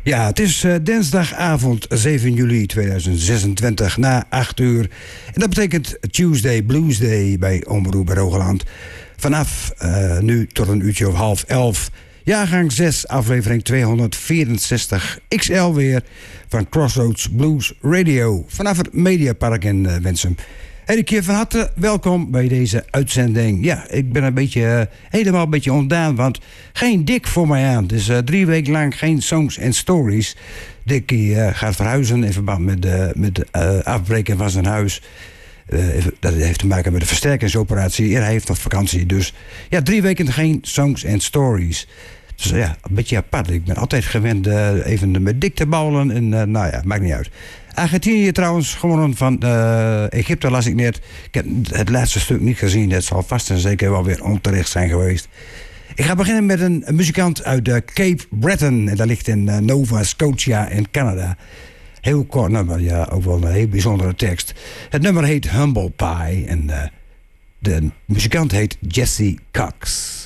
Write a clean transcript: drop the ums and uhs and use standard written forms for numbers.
Ja, het is dinsdagavond 7 juli 2026 na 8 uur. En dat betekent Tuesday Blues Day bij Omroep Rogaland. Vanaf nu tot een uurtje of 10:30. Jaargang 6, aflevering 264 XL weer van Crossroads Blues Radio. Vanaf het Mediapark in Wensum. Een keer van harte welkom bij deze uitzending. Ja, ik ben helemaal een beetje ontdaan, want geen Dick voor mij aan. Dus 3 weken lang geen songs en stories. Dick gaat verhuizen in verband met de afbreken van zijn huis. Dat heeft te maken met de versterkingsoperatie. Hij heeft nog vakantie, dus ja, 3 weken geen songs en stories. Dus ja, een beetje apart. Ik ben altijd gewend even met Dick te bouwen. En nou ja, maakt niet uit. Argentinië trouwens, gewonnen van Egypte las ik net. Ik heb het laatste stuk niet gezien. Dat zal vast en zeker wel weer onterecht zijn geweest. Ik ga beginnen met een muzikant uit Cape Breton. En dat ligt in Nova Scotia in Canada. Heel kort nummer, ja, ook wel een heel bijzondere tekst. Het nummer heet Humble Pie. En de muzikant heet Jesse Cox.